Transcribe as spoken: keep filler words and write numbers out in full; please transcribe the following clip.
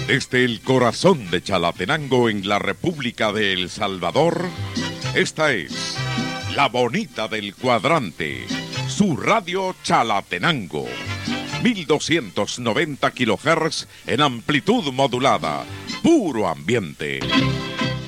Desde el corazón de Chalatenango en la República de El Salvador, esta es La Bonita del Cuadrante, su radio Chalatenango. mil doscientos noventa kilohertz en amplitud modulada, puro ambiente.